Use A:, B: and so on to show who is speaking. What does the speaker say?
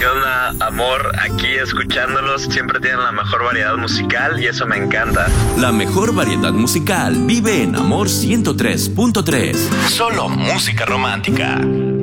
A: ¿Qué onda, amor? Aquí escuchándolos, siempre tienen la mejor variedad musical y eso me encanta.
B: La mejor variedad musical vive en Amor 103.3. Solo música romántica.